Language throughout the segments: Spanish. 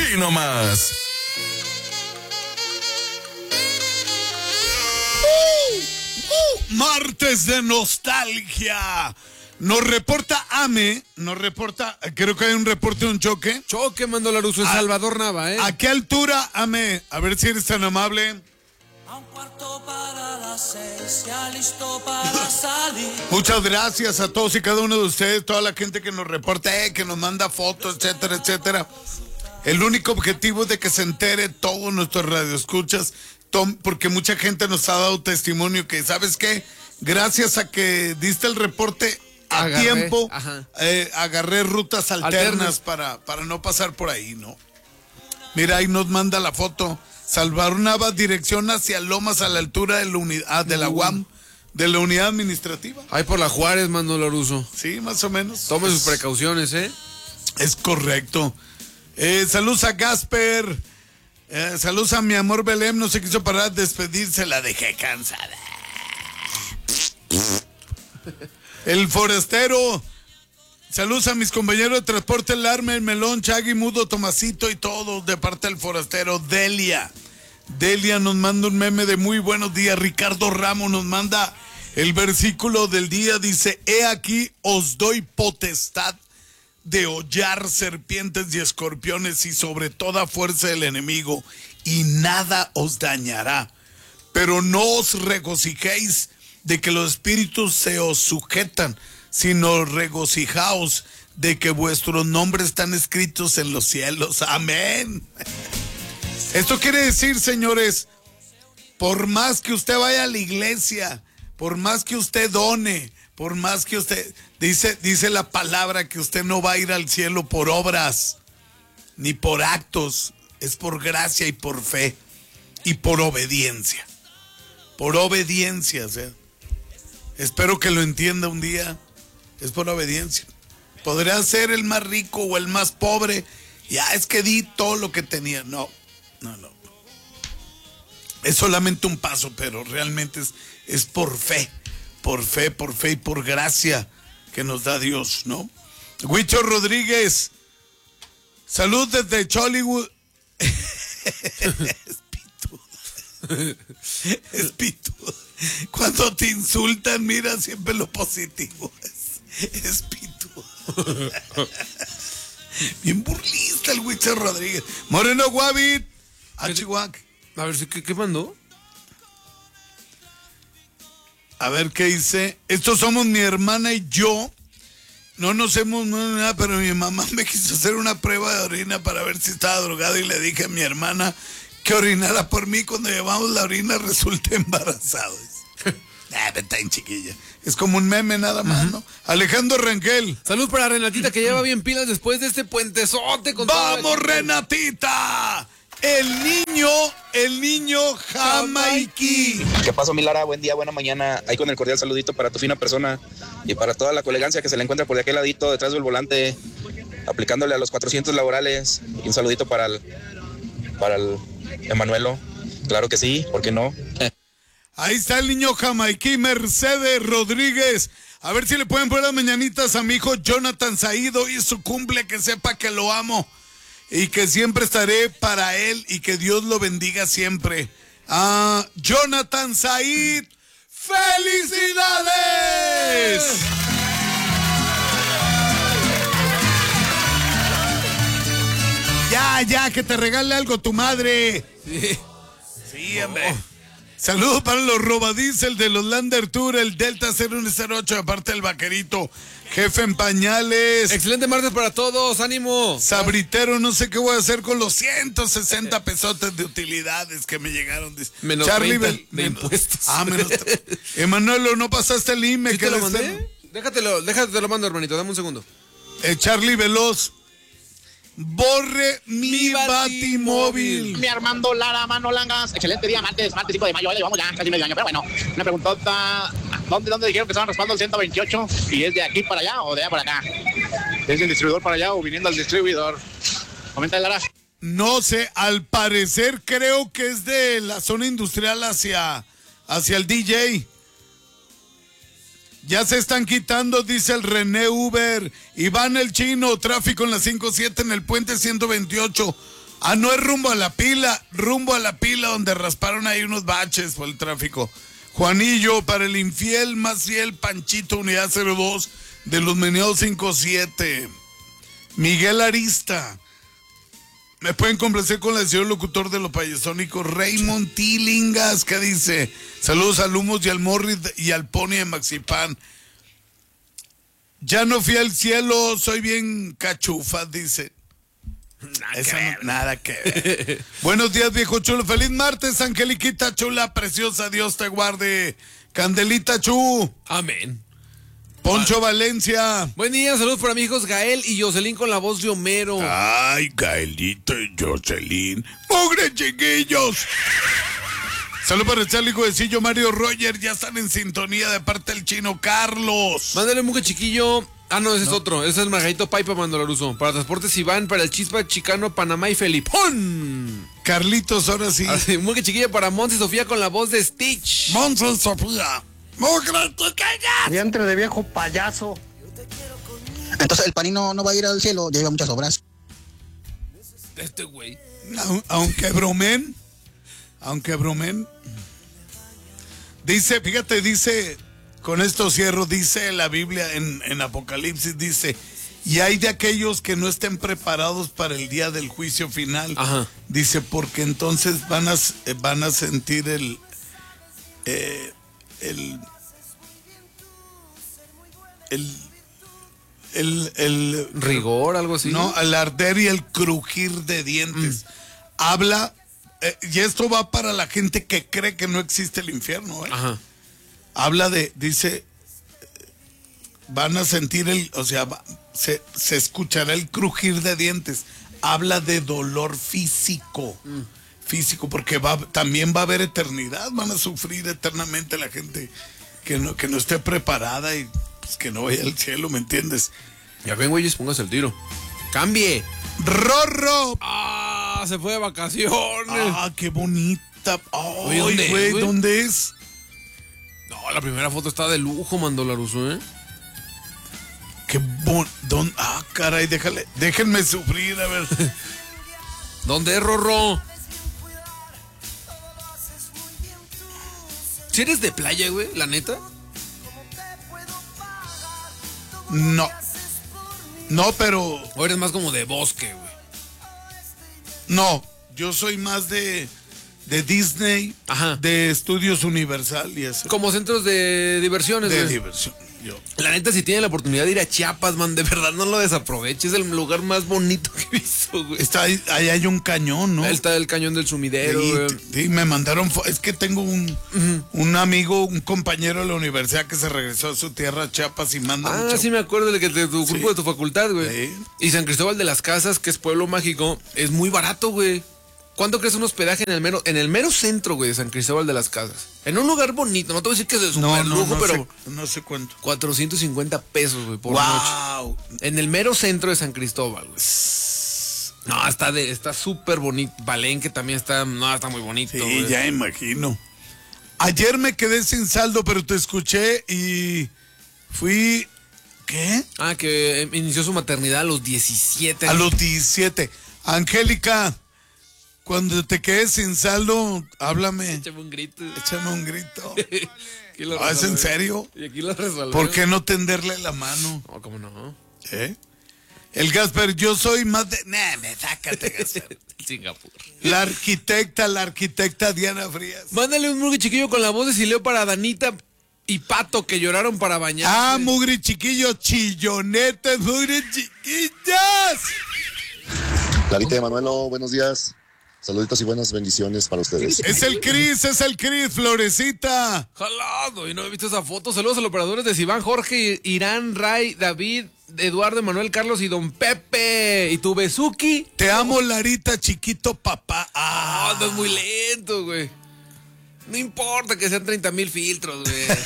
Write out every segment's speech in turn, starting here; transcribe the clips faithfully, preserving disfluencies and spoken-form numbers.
Aquí nomás. Uh, uh, martes de nostalgia. Nos reporta Ame, nos reporta, creo que hay un reporte de un choque. Choque, mandó Laruso, es Salvador Nava, ¿eh? ¿A qué altura, Ame? A ver si eres tan amable. A un cuarto para las seis, ya listo para salir. Muchas gracias a todos y cada uno de ustedes, toda la gente que nos reporta, eh, que nos manda fotos, etcétera, etcétera. El único objetivo es de que se entere todos nuestros radioescuchas, Tom, porque mucha gente nos ha dado testimonio que, ¿sabes qué? Gracias a que diste el reporte a Agarré, tiempo, eh, agarré rutas alternas, alternas. Para, para no pasar por ahí, ¿no? Mira, ahí nos manda la foto. Salvador Nava, dirección hacia Lomas a la altura de la, unidad, ah, de la U A M, de la unidad administrativa. Ahí por la Juárez, mandó Laruso. Sí, más o menos. Tome es, sus precauciones, ¿eh? Es correcto. Eh, saludos a Gasper. Eh, saludos a mi amor Belém. No se quiso parar a despedirse, la dejé cansada. El forastero. Saludos a mis compañeros de transporte, el Arme, el Melón, Chagui, Mudo, Tomasito y todos de parte del forastero. Delia. Delia nos manda un meme de muy buenos días. Ricardo Ramos nos manda el versículo del día. Dice, he aquí os doy potestad de hollar serpientes y escorpiones y sobre toda fuerza del enemigo, y nada os dañará. Pero no os regocijéis de que los espíritus se os sujetan, sino regocijaos de que vuestros nombres están escritos en los cielos. Amén. Esto quiere decir, señores, por más que usted vaya a la iglesia, por más que usted done, por más que usted, dice, dice la palabra que usted no va a ir al cielo por obras, ni por actos, es por gracia y por fe, y por obediencia. Por obediencia, o sea, espero que lo entienda un día. Es por obediencia. Podría ser el más rico o el más pobre. Ya es que di todo lo que tenía. No, no, no. Es solamente un paso, pero realmente es, es por fe. Por fe, por fe y por gracia que nos da Dios, ¿no? Huicho Rodríguez. Salud desde Chollywood. Es pitudo. Es pitudo. Cuando te insultan, mira siempre lo positivo. Es pitudo. Bien burlista el Huicho Rodríguez. Moreno Guavit. A Chihuahua. A ver, ¿qué, qué mandó? A ver qué dice. Estos somos mi hermana y yo. No nos hemos nada, pero mi mamá me quiso hacer una prueba de orina para ver si estaba drogado y le dije a mi hermana que orinara por mí. Cuando llevamos la orina resulté embarazado. Ah, está en chiquilla. Es como un meme nada más, uh-huh. ¿no? Alejandro Rangel. Salud para Renatita, que lleva bien pilas después de este puentezote. Con ¡vamos, Renatita! El niño, el niño Jamaiquí. ¿Qué pasó, mi Lara? Buen día, buena mañana. Ahí con el cordial saludito para tu fina persona y para toda la colegancia que se le encuentra por de aquel ladito detrás del volante, aplicándole a los cuatrocientos laborales. Y un saludito para el, para el Emanuelo. Claro que sí, ¿por qué no? Ahí está el niño Jamaiquí, Mercedes Rodríguez. A ver si le pueden poner las mañanitas a mi hijo Jonathan Said. Hoy es su cumple, que sepa que lo amo y que siempre estaré para él y que Dios lo bendiga siempre. Ah, Jonathan Said, ¡felicidades! Ya, ya, que te regale algo tu madre. Sí, sí hombre. Oh. Saludos para los robadiesel de los Lander Tour, el Delta cero uno cero ocho, aparte del vaquerito, jefe en pañales. Excelente martes para todos, ánimo. Sabritero, no sé qué voy a hacer con los ciento sesenta pesotes de utilidades que me llegaron. Menos Charlie treinta Bel, de menos, impuestos. Ah, menos. Emanuelo, ¿no pasaste el I M E? ¿Sí que te lo le mandé? estén... Déjatelo, déjate lo mando, hermanito, dame un segundo. Eh, Charlie Veloz. Borre mi, mi batimóvil. Mi Armando Lara Manolangas. Excelente día, martes, martes cinco de mayo. Ya llevamos ya casi medio año, pero bueno. Una preguntota. ¿Dónde, ¿Dónde dijeron que estaban raspando el ciento veintiocho? ¿Y es de aquí para allá o de allá para acá? ¿Es del distribuidor para allá o viniendo al distribuidor? Comenta, Lara. No sé, al parecer creo que es de la zona industrial hacia, hacia el D J. Ya se están quitando, dice el René Uber. Iván el Chino, tráfico en la cinco siete en el puente ciento veintiocho. Ah, no es rumbo a la pila, rumbo a la pila donde rasparon ahí unos baches por el tráfico. Juanillo, para el infiel más fiel, Panchito, unidad cero dos de los meneados cinco siete. Miguel Arista. Me pueden complacer con el señor locutor de los payasónicos, Raymond Tilingas, que dice, saludos al Humos y al Morris y al Pony de Maxipán. Ya no fui al cielo, soy bien cachufa, dice. Nada, Esa que, no, nada que ver. Buenos días, viejo chulo. Feliz martes, Angeliquita chula, preciosa. Dios te guarde. Candelita Chu. Amén. Poncho ah. Valencia. Buen día, saludos para mis hijos Gael y Jocelyn con la voz de Homero. Ay, Gaelito y Jocelyn. ¡Mugre, chiquillos! Saludos para el Charlie Juecillo, Mario Roger. Ya están en sintonía de parte del chino Carlos. Mándale un mugre chiquillo. Ah, no, ese no. es otro. Ese es el Margarito Paipa Mandolaruso. Para Transportes Iván, para el Chispa Chicano, Panamá y Felipón. Carlitos, ahora sí. Así, muy que chiquilla para Monse y Sofía con la voz de Stitch. Monse y Sofía. ¡Mugre chiquilla! Diantre de viejo payaso. Entonces el panino no va a ir al cielo, ya lleva muchas obras. Este güey. Aunque bromen. Aunque bromen. Dice, fíjate, dice... Con esto cierro, dice la Biblia en, en Apocalipsis, dice, y hay de aquellos que no estén preparados para el día del juicio final. Ajá. Dice, porque entonces van a, van a sentir el, eh, el, el, el, el, rigor, algo así. No, el arder y el crujir de dientes. Mm. Habla, eh, y esto va para la gente que cree que no existe el infierno, ¿eh? Ajá. Habla de, dice, van a sentir el, o sea, se, se escuchará el crujir de dientes. Habla de dolor físico, mm. físico, porque va, también va a haber eternidad, van a sufrir eternamente la gente que no, que no esté preparada y pues, que no vaya al cielo, ¿me entiendes? Ya ven, güeyes, póngase el tiro. ¡Cambie! ¡Rorro! ¡Ah! Se fue de vacaciones. ¡Ah, qué bonita! ¡Ay, Oye, güey! ¿Dónde es? No, la primera foto está de lujo, Mandolaruso, ¿eh? Qué bon... Don... Ah, caray, déjale... Déjenme sufrir, a ver. ¿Dónde es, Rorro? ¿Si eres de playa, güey? ¿La neta? No. No, pero... ¿O eres más como de bosque, güey? No, yo soy más de... De Disney, ajá, de Estudios Universal y eso. Como centros de diversiones, De güey. diversión, yo. La neta, si tienen la oportunidad de ir a Chiapas, man, de verdad no lo desaproveches. Es el lugar más bonito que he visto, güey. Está ahí, ahí hay un cañón, ¿no? Ahí está el cañón del Sumidero, sí, güey. Sí, me mandaron... Es que tengo un, uh-huh. un amigo, un compañero de la universidad que se regresó a su tierra, Chiapas, y manda Ah, mucho. sí me acuerdo de, que de tu grupo, sí, de tu facultad, güey. Sí. Y San Cristóbal de las Casas, que es pueblo mágico, es muy barato, güey. ¿Cuánto crees un hospedaje en el mero, en el mero centro, güey, de San Cristóbal de las Casas? En un lugar bonito, no te voy a decir que es de super no, no, lujo, no pero... Sé, no sé cuánto. cuatrocientos cincuenta pesos, güey, por wow. noche. En el mero centro de San Cristóbal, güey. No, está de, está súper bonito. Palenque también está, no, está muy bonito, Sí, güey. ya imagino. Ayer me quedé sin saldo, pero te escuché y fui... ¿Qué? Ah, que inició su maternidad a los diecisiete. A los diecisiete. Angélica... Cuando te quedes sin saldo, háblame. Échame un grito. Échame un grito. Lo ¿Ah, ¿Es en serio? Y aquí lo resolvemos. ¿Por qué no tenderle la mano? No, ¿cómo no? ¿Eh? El Gasper, yo soy más de... Nah, me sácate, Gasper. Singapur. La arquitecta, la arquitecta Diana Frías. Mándale un mugre chiquillo con la voz de Sileo para Danita y Pato, que lloraron para bañarse. Ah, mugre chiquillo, chillonetes, mugre chiquillas. Clarita de Manuelo, buenos días. Saluditos y buenas bendiciones para ustedes. Es el Cris, es el Cris, Florecita. Jalado, y no he visto esa foto. Saludos a los operadores de Siván, Jorge, Irán, Ray, David, Eduardo, Manuel, Carlos y Don Pepe. ¿Y tu Besuki? Te amo, Larita, chiquito papá. Ah, andas muy lento, güey. No importa que sean treinta mil filtros,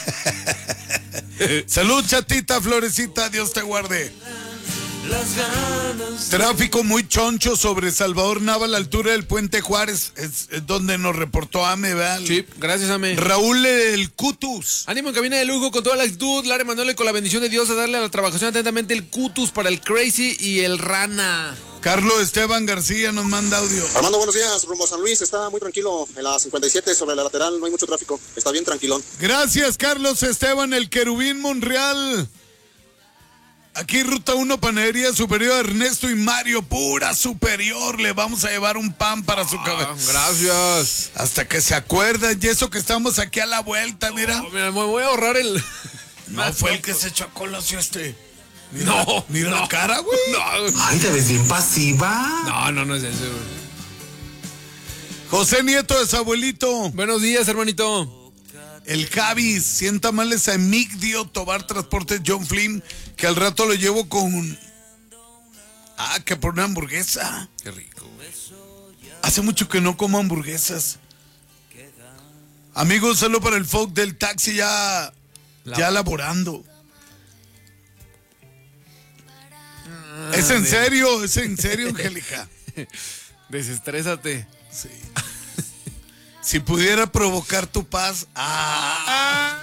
güey. Salud, chatita, Florecita, Dios te guarde. Las ganas. Tráfico muy choncho sobre Salvador Nava a la altura del Puente Juárez. Es, es donde nos reportó Ame, ¿verdad? Sí, gracias, Ame. Raúl el Cutus. Ánimo en cabina de lujo con toda la actitud. Lara Manuel con la bendición de Dios a darle a la trabajación atentamente el Cutus para el Crazy y el Rana. Carlos Esteban García nos manda audio. Armando, buenos días. Rumbo a San Luis, está muy tranquilo. En la cincuenta y siete sobre la lateral no hay mucho tráfico. Está bien tranquilón. Gracias, Carlos Esteban, el querubín Monreal. Aquí Ruta uno, Panadería Superior, Ernesto y Mario, pura superior. Le vamos a llevar un pan para su cabeza. Ah, gracias. Hasta que se acuerdan, y eso que estamos aquí a la vuelta, mira. Oh, mira, me voy a ahorrar el... No fue el que se echó a Colosio este. Mira, No, mira no, la cara, güey. No, Ay, te ves bien pasiva. no, no, no es eso, güey. José Nieto de su abuelito. Buenos días, hermanito. El Javi, sienta males a Emigdio Tobar Transportes John Flynn, que al rato lo llevo con... Ah, que por una hamburguesa. Qué rico, güey. Hace mucho que no como hamburguesas. Amigos, solo para el folk del taxi ya, La- ya laborando. Es en serio, es en serio, Angélica. Desestrésate. Sí. Si pudiera provocar tu paz. Ah.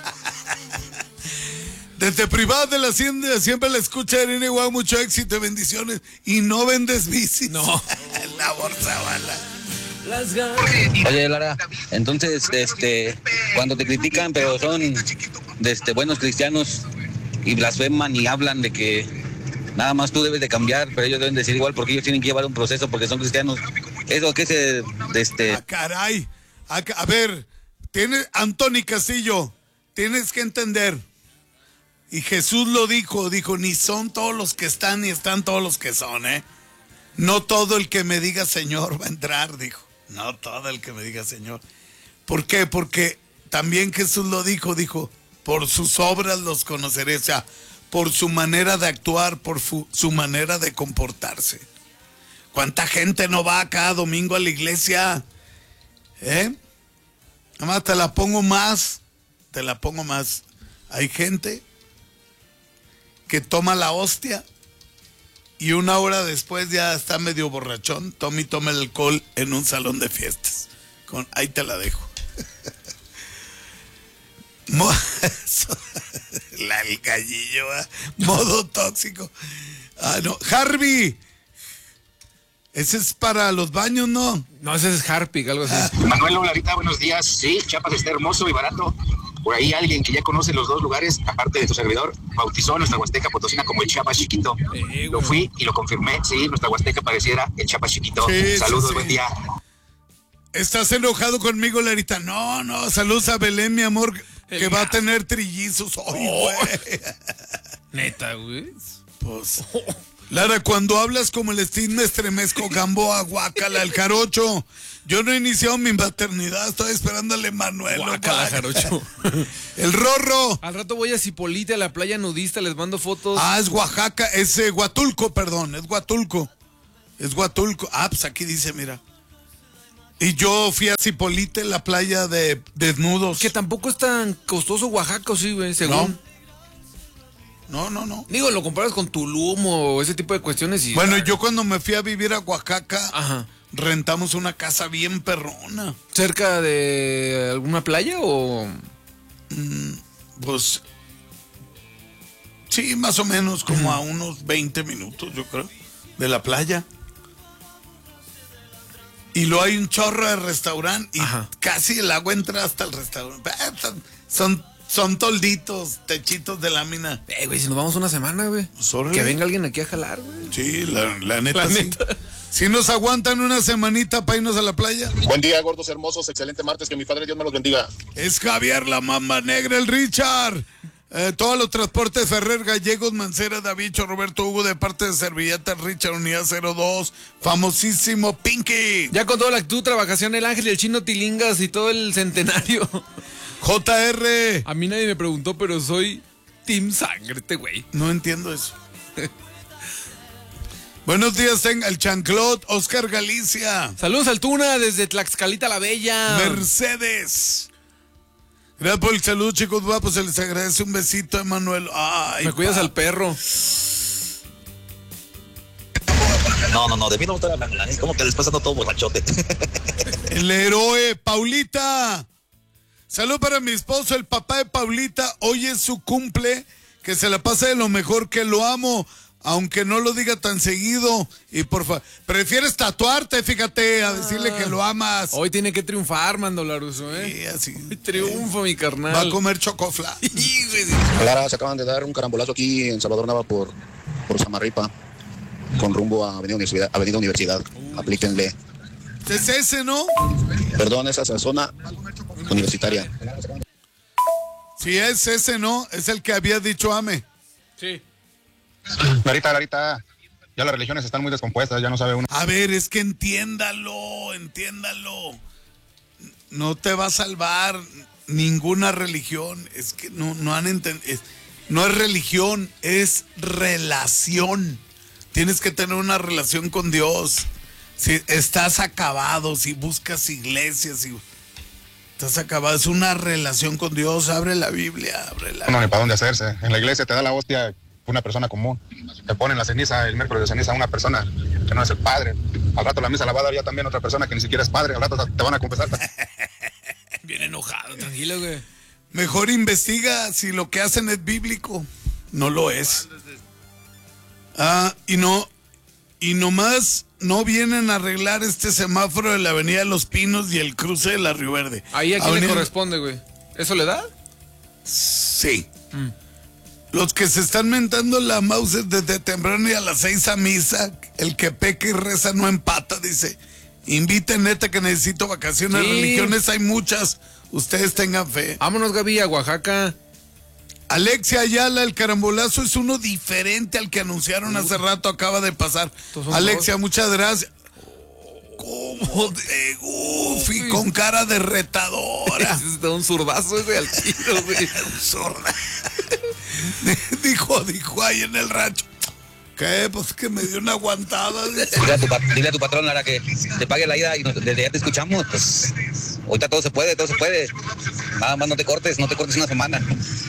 Desde privada de la hacienda siempre la escucha Irene Guau, mucho éxito y bendiciones. Y no vendes bicis. No. La bolsa bala. Oye, Lara, entonces, este, cuando te critican, pero son de este, buenos cristianos y blasfeman y hablan de que nada más tú debes de cambiar, pero ellos deben decir igual porque ellos tienen que llevar un proceso porque son cristianos. ¿Eso qué se, de este... Ah, caray. A, a ver, tienes, Anthony Castillo, tienes que entender. Y Jesús lo dijo, dijo, ni son todos los que están, ni están todos los que son, ¿eh? No todo el que me diga Señor va a entrar, dijo. No todo el que me diga Señor. ¿Por qué? Porque también Jesús lo dijo, dijo, por sus obras los conoceré, o sea, por su manera de actuar, por su, su manera de comportarse. ¿Cuánta gente no va cada domingo a la iglesia? ¿Eh? Nada más te la pongo más, te la pongo más. Hay gente que toma la hostia y una hora después ya está medio borrachón, toma y toma el alcohol en un salón de fiestas. Con, ahí te la dejo. Mo- la, el gallillo, ¿eh? Modo tóxico. Ah, no. Harvey, ese es para los baños, ¿no? No, ese es Harpic, algo así. Manuel, Larita, buenos días. Sí, Chiapas está hermoso y barato. Por ahí alguien que ya conoce los dos lugares, aparte de tu servidor, bautizó a nuestra Huasteca Potosina como el Chiapas Chiquito. Eh, Lo fui y lo confirmé. Sí, nuestra Huasteca pareciera el Chiapas Chiquito. Sí, Saludos, sí, sí. buen día. ¿Estás enojado conmigo, Larita? No, no, saludos a Belén, mi amor, que va a tener trillizos hoy, güey. Neta, güey. Pues, Lara, cuando hablas como el Steve me estremezco, Gamboa, guácala, el jarocho. Yo no he iniciado mi maternidad, estoy esperando al Emanuel. Guácala, jarocho. El Rorro. Al rato voy a Cipolite, a la playa nudista, les mando fotos. Ah, es Oaxaca, es eh, Huatulco, perdón, es Huatulco. Es Huatulco. Ah, pues aquí dice, mira. Y yo fui a Cipolite, la playa de desnudos. Que tampoco es tan costoso Oaxaca, sí, güey, según. No, no, no. Digo, lo comparas con Tulum o ese tipo de cuestiones y... Bueno, yo cuando me fui a vivir a Oaxaca, Ajá. rentamos una casa bien perrona. ¿Cerca de alguna playa o...? Mm, pues... Sí, más o menos, como a unos veinte minutos, yo creo, de la playa. Y luego hay un chorro de restaurante y Ajá. casi el agua entra hasta el restaurante. Son, son tolditos, techitos de lámina. Eh, güey, si nos vamos una semana, güey. Pues, órale. Que venga alguien aquí a jalar, güey. Sí, la, la neta La sí. neta. Si nos aguantan una semanita para irnos a la playa. Buen día, gordos hermosos. Excelente martes. Que mi padre Dios me los bendiga. Es Javier la Mamba Negra, el Richard. Eh, todos los transportes Ferrer, Gallegos, Mancera, Davicho, Roberto Hugo, de parte de Servilletas, Richard, Unidad cero dos, famosísimo Pinky. Ya con toda la actitud, trabajación el Ángel y el Chino Tilingas y todo el centenario. J R. A mí nadie me preguntó, pero soy Team Sangrete, güey. No entiendo eso. Buenos días, tenga el Chanclot, Oscar Galicia. Saludos al Tuna desde Tlaxcalita la Bella. Mercedes. Gracias por el saludo, chicos guapos. Se les agradece un besito, Emanuel. Ay, Me cuidas pa. al perro. No, no, no, de mí no me está hablando. Es como que después ando todo borrachote. El héroe, Paulita. Salud para mi esposo, el papá de Paulita. Hoy es su cumple. Que se la pase de lo mejor, que lo amo. aunque no lo diga tan seguido. Y por favor, prefieres tatuarte, fíjate, a decirle que lo amas. Hoy tiene que triunfar, Mando Laruso, ¿eh? Sí, así. Hoy triunfa, mi carnal. Va a comer chocofla. Lara, se acaban de dar un carambolazo aquí en Salvador Nava por, por Samarripa, con rumbo a Avenida Universidad. Avenida Universidad. Aplíquenle. Es ese, ¿no? Perdón, esa es la zona universitaria. Sí, es ese, ¿no? Es el que había dicho Ame. Sí. Larita, Larita, ya las religiones están muy descompuestas, ya no sabe uno. A ver, es que entiéndalo, entiéndalo. No te va a salvar ninguna religión. Es que no, no han entendido. No es religión, es relación. Tienes que tener una relación con Dios. Si estás acabado, si buscas iglesias, si estás acabado, es una relación con Dios. Abre la Biblia, abre la No, ni para dónde hacerse. En la iglesia te da la hostia una persona común. Te ponen la ceniza, el miércoles de ceniza a una persona que no es el padre. Al rato la misa la va a dar ya también otra persona que ni siquiera es padre. Al rato te van a confesar. Bien enojado, tranquilo, güey. Mejor investiga si lo que hacen es bíblico. No lo es. Ah, y no, y nomás no vienen a arreglar este semáforo de la Avenida de los Pinos y el cruce de la Río Verde. ¿Ahí a quién Avenida... le corresponde, güey? ¿Eso le da? Sí. Mm. Los que se están mentando la mouse desde temprano y a las seis a misa, el que peca y reza no empata, dice. Inviten, neta, que necesito vacaciones. Sí. Religiones hay muchas. Ustedes tengan fe. Vámonos, Gaby, a Oaxaca. Alexia Ayala, el carambolazo es uno diferente al que anunciaron hace rato, acaba de pasar. Alexia, dos. Muchas gracias. ¿Cómo de goofy? Con cara de retadora. Es un zurdazo ese al tiro, güey. Un zurda. dijo, dijo ahí en el rancho. ¿Qué? Pues que me dio una aguantada. Dile a tu, dile a tu patrón, Lara, que te pague la ida y nos, desde ya te escuchamos. Pues ahorita todo se puede, todo se puede. Nada más no te cortes, no te cortes una semana.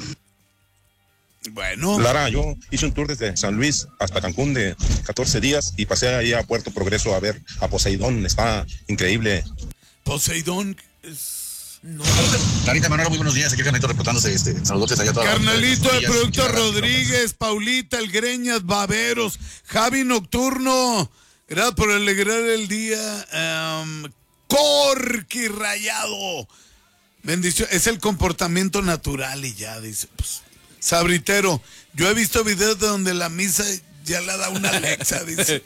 Bueno. Lara, yo hice un tour desde San Luis hasta Cancún de catorce días y pasé ahí a Puerto Progreso a ver a Poseidón. Está increíble. Poseidón es... No. Clarita Manolo, muy buenos días. Aquí Carnalito reportándose. Este, saludos allá a toda Carnalito la... de Producto Rodríguez, Paulita, El Greñas, Baveros, Javi Nocturno. Gracias por alegrar el día. Um, Corky Rayado. Bendición. Es el comportamiento natural y ya, dice. Pues, Sabritero. Yo he visto videos de donde la misa ya la da una Alexa, dice.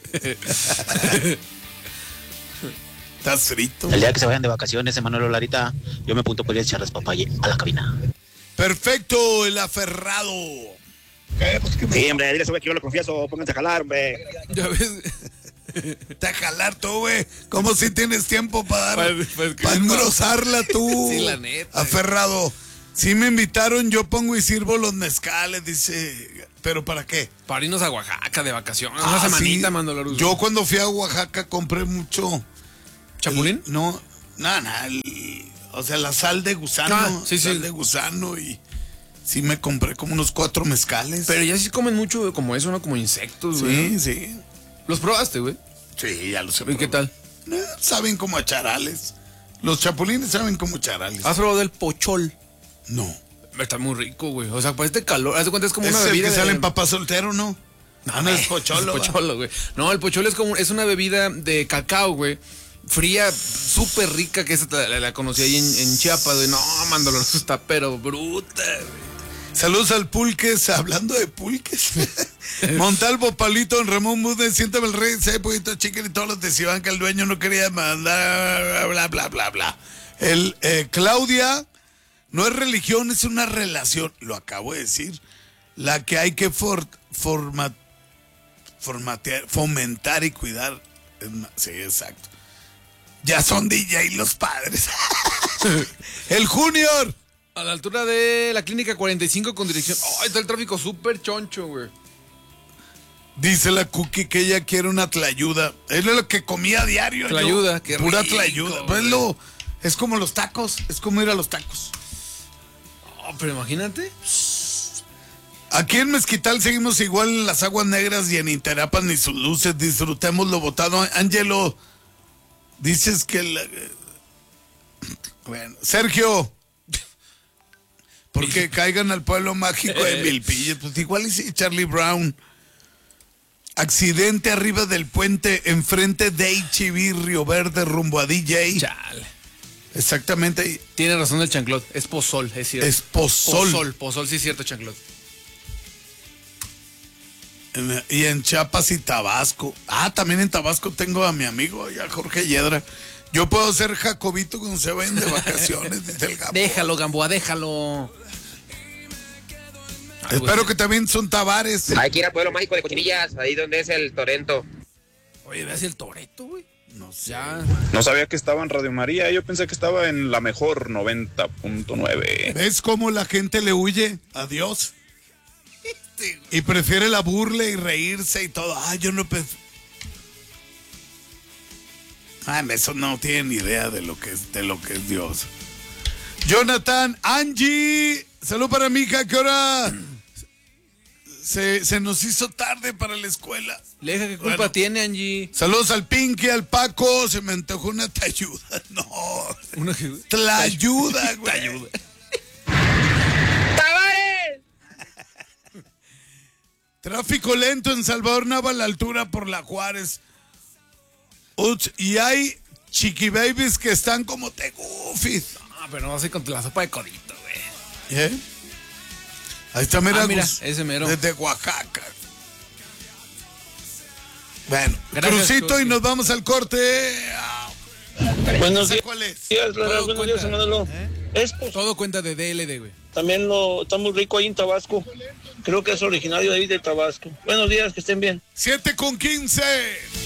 Estás frito. El día que se vayan de vacaciones, Emanuel Larita, yo me apunto por ir a echarles papaye a la cabina. Perfecto, el aferrado. ¿Qué? Pues, ¿qué? Sí, hombre, dile sube que yo lo confieso, pónganse a jalar, hombre. Ya ves. Te a jalar tú, güey. Como si tienes tiempo para dar, pues, pues, para engrosarla tú. Sí, la neta. Aferrado. Sí me invitaron, yo pongo y sirvo los mezcales, dice. ¿Pero para qué? Para irnos a Oaxaca de vacaciones. Ah, una semanita, sí. Mando Laruso. Yo cuando fui a Oaxaca compré mucho. ¿Chapulín? El, no, nada, nada. O sea, la sal de gusano. Ah, sí, sal sí. de gusano y sí me compré como unos cuatro mezcales. Pero ya sí comen mucho como eso, ¿no? Como insectos, güey. Sí, sí. ¿Los probaste, güey? Sí, ya los he ¿Y qué tal? Eh, saben como a charales. Los chapulines saben como charales. ¿Has probado el pochol? No. Está muy rico, güey. O sea, para este calor, haz de cuenta, es como ¿Es una el bebida. que de... sale en papá soltero, ¿no? No, no es pocholo. Es pocholo, güey. No, el pocholo es como, es una bebida de cacao, güey. Fría, súper rica, que esa la, la conocí ahí en, en Chiapas, güey. No, Mando Laruso está pero bruta, güey. Saludos al Pulques, hablando de Pulques. Montalvo, Palito, Ramón Mude, siéntame el rey, se poquito chicken y todos los decían que el dueño no quería mandar, bla, bla, bla, bla. El, eh, Claudia, no es religión, es una relación, lo acabo de decir, la que hay que for, forma, formatear, fomentar y cuidar. Sí, exacto. Ya son D J los padres. El Junior. A la altura de la clínica cuarenta y cinco con dirección. ¡Oh! Está el tráfico súper choncho, güey. Dice la Cookie que ella quiere una tlayuda. Es lo que comía a diario. Tlayuda, qué Pura rico, tlayuda. Pues lo, es como los tacos. Es como ir a los tacos. Oh, pero imagínate. Aquí en Mezquital seguimos igual en las Aguas Negras y en Interapan ni sus luces. Disfrutemos lo botado. Ángelo, dices que la... Bueno, Sergio, porque caigan al pueblo mágico de Milpillas. Pues igual y sí, Charlie Brown. Accidente arriba del puente enfrente de H E B Río Verde rumbo a D J. Chale. Exactamente. Tiene razón el chanclot. Es pozol, es cierto. Es pozol. Pozol, pozol, sí es cierto, chanclot. En- y en Chiapas y Tabasco. Ah, también en Tabasco tengo a mi amigo, ya Jorge Yedra. Yo puedo ser Jacobito cuando se vayan de vacaciones, dice el Gamboa. Déjalo, Gamboa, déjalo. Espero que también son Tavares. Hay que ir al pueblo mágico de Cochinillas, ahí donde es el Torento. Oye, ¿ves el Toreto, güey? No sé. Ya. No sabía que estaba en Radio María, yo pensé que estaba en la mejor noventa punto nueve. ¿Ves cómo la gente le huye a Dios? Y prefiere la burla y reírse y todo. Ah, yo no... Pens... Ah, eso no tienen idea de lo que es, de lo que es Dios. Jonathan, Angie, salud para mi hija, ¿qué hora? Se, se nos hizo tarde para la escuela. Leja, ¿qué culpa Bueno. tiene, Angie? Saludos al Pinky, al Paco, se me antojó una tayuda. No, Una tlayuda, güey. Tayuda. ¡Tavares! Tráfico lento en Salvador Nava a la altura por la Juárez. Uts, y hay chiqui babies que están como tegufis. Ah, pero no así con la sopa de codito, güey. ¿Eh? Ahí está, mira, Ah, mira, Gus, ese mero. desde Oaxaca. Bueno, Gracias, crucito Cosqui. y nos vamos al corte. Ah, Buenos ¿esa días, cuál es? Lara, Todo buenos cuenta. días, Manolo. Es, pues, Todo cuenta de D L D, güey. también lo, está muy rico ahí en Tabasco. Creo que es originario de ahí de Tabasco. Buenos días, que estén bien. siete con quince.